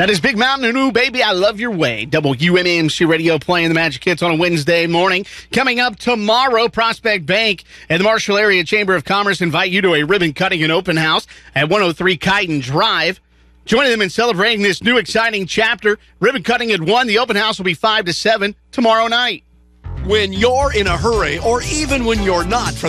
That is Big Mountain Ooh, Baby, I Love Your Way. WMMC Radio playing the Magic Hits on a Wednesday morning. Coming up tomorrow, Prospect Bank and the Marshall Area Chamber of Commerce invite you to a ribbon cutting and open house at 103 Kyton Drive. Joining them in celebrating this new exciting chapter. Ribbon cutting at 1. The open house will be 5 to 7 tomorrow night. When you're in a hurry, or even when you're not, for